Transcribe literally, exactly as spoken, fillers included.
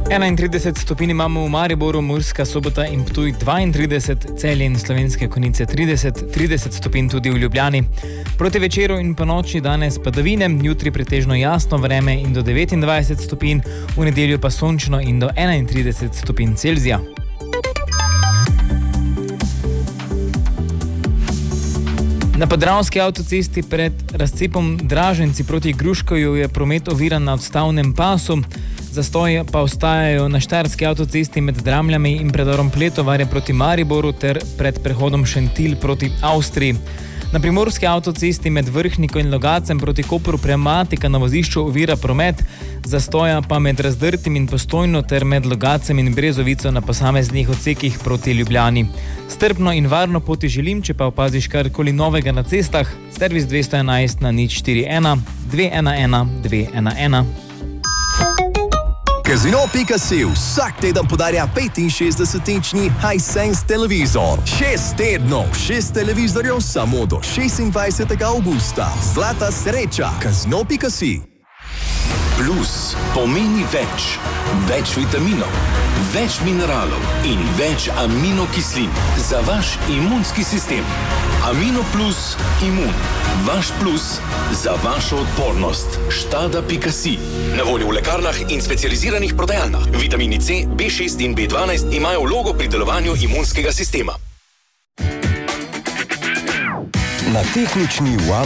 enaintrideset stopinj imamo v Mariboru, Murska Sobota in Ptuj dvaintrideset, Celje in Slovenske Konjice trideset, trideset stopinj tudi v Ljubljani. Proti večeru in ponoči danes padavine, jutri pretežno jasno vreme in do devetindvajset stopinj, v nedeljo pa sončno in do enaintrideset stopinj Celzija. Na podravski avtocesti pred razcepom Draženci proti Gruškovju je promet oviran na odstavnem pasu. Zastoji pa ostajajo na štajerski avtocesti med Dramljami in predorom Pletovarje proti Mariboru ter pred prehodom Šentilj proti Avstriji. Na primorski avtocesti med Vrhniko in Logacem proti Kopru pnevmatika na vozišču ovira promet, zastoja pa med Razdrtim in Postojno ter med Logacem in Brezovico na posameznih odsekih proti Ljubljani. Strpno in varno poti želim, če pa opaziš karkoli novega na cestah, servis dvesto enajst na nič štiri ena dve ena ena dve ena ena. Casino pika si vsak teden podarja petinšestdesetinčni Hisense televizor. Šest tednov, šest televizorjev samo do šestindvajsetega avgusta. Zlata sreča. Casino pika si. Plus pomeni več. Več vitaminov, več mineralov in več aminokislin za vaš imunski sistem. Amino Plus Imun. Vaš plus za vašo odpornost. Štada pika si. Na voljo v lekarnah in specializiranih prodajalnah. Vitamini C, B šest in B dvanajst imajo vlogo pri delovanju imunskega sistema. Na tehnični